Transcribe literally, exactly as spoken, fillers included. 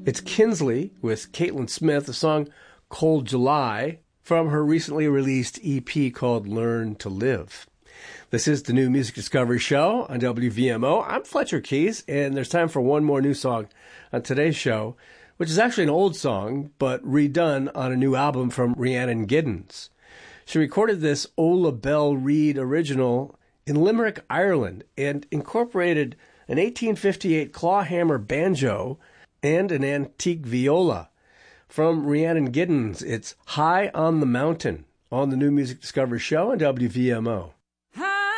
It's Kinsley with Caitlin Smith, the song Cold July from her recently released E P called Learn to Live. This is the New Music Discovery Show on W V M O. I'm Fletcher Keys, and there's time for one more new song on today's show, which is actually an old song, but redone on a new album from Rhiannon Giddens. She recorded this Ola Belle Reed original in Limerick, Ireland, and incorporated an eighteen fifty-eight clawhammer banjo and an antique viola. From Rhiannon Giddens, it's High on the Mountain on the New Music Discovery Show on W V M O.